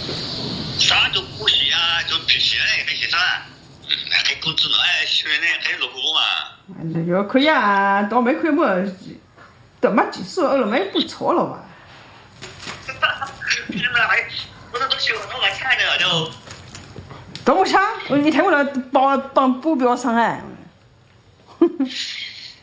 啥都补习啊，就必须的，还去啥？还工资嘛？哎，学的还入户嘛？ 这个可以啊，倒没可以么？倒没技术，了没不错了吧？ 你们还不能都学那么钱的就？ 都不抢，你看我那保镖上来。